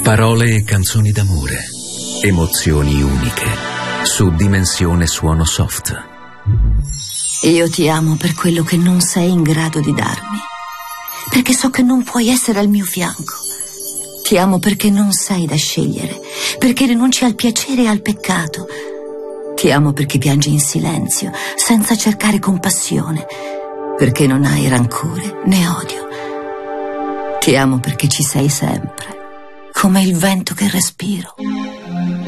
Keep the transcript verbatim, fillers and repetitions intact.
Parole e canzoni d'amore, emozioni uniche, su Dimensione Suono Soft. Io ti amo per quello che non sei in grado di darmi, perché so che non puoi essere al mio fianco. Ti amo perché non sei da scegliere, perché rinunci al piacere e al peccato. Ti amo perché piangi in silenzio, senza cercare compassione, perché non hai rancore né odio. Ti amo perché ci sei sempre, come il vento che respiro.